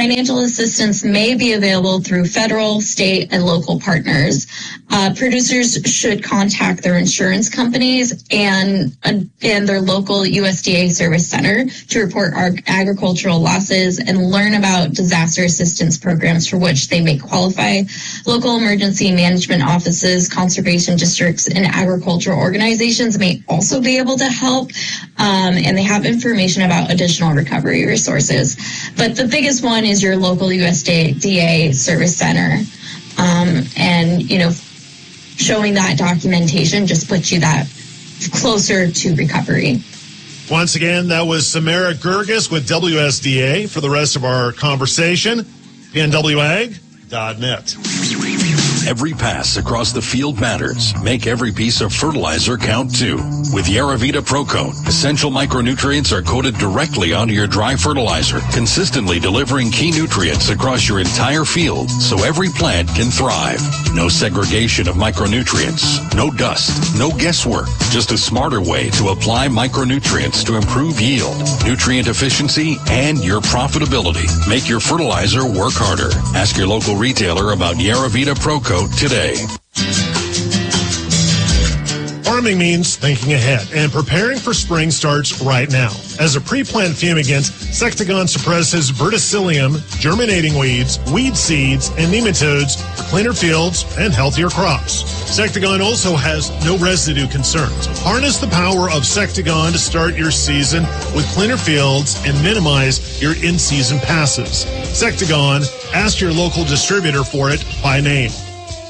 financial assistance may be available through federal, state, and local partners. Producers should contact their insurance companies and their local USDA service center to report agricultural losses and learn about disaster assistance programs for which they may qualify. Local emergency management offices, conservation districts, and agricultural organizations may also be able to help, and they have information about additional recovery resources. But the biggest one is your local USDA service center. And, showing that documentation just puts you that closer to recovery. Once again, that was Samara Gerges with WSDA. For the rest of our conversation, pnwag.net. Every pass across the field matters. Make every piece of fertilizer count too. With Yaravita ProCoat, essential micronutrients are coated directly onto your dry fertilizer, consistently delivering key nutrients across your entire field so every plant can thrive. No segregation of micronutrients, no dust, no guesswork, just a smarter way to apply micronutrients to improve yield, nutrient efficiency, and your profitability. Make your fertilizer work harder. Ask your local retailer about Yaravita ProCoat today. Farming means thinking ahead, and preparing for spring starts right now. As a pre-plant fumigant, Sectagon suppresses verticillium, germinating weeds, weed seeds, and nematodes for cleaner fields and healthier crops. Sectagon also has no residue concerns. Harness the power of Sectagon to start your season with cleaner fields and minimize your in-season passes. Sectagon, ask your local distributor for it by name.